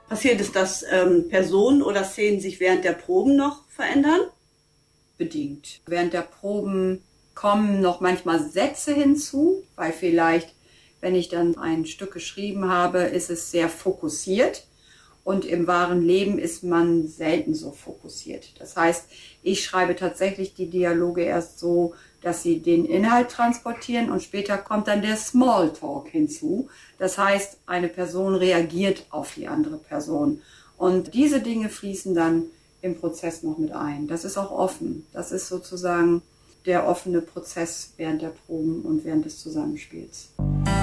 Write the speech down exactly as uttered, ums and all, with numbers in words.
Passiert es, dass ähm, Personen oder Szenen sich während der Proben noch verändern? Bedingt. Während der Proben kommen noch manchmal Sätze hinzu, weil vielleicht, wenn ich dann ein Stück geschrieben habe, ist es sehr fokussiert. Und im wahren Leben ist man selten so fokussiert. Das heißt, ich schreibe tatsächlich die Dialoge erst so, dass sie den Inhalt transportieren und später kommt dann der Smalltalk hinzu. Das heißt, eine Person reagiert auf die andere Person. Und diese Dinge fließen dann im Prozess noch mit ein. Das ist auch offen. Das ist sozusagen der offene Prozess während der Proben und während des Zusammenspiels.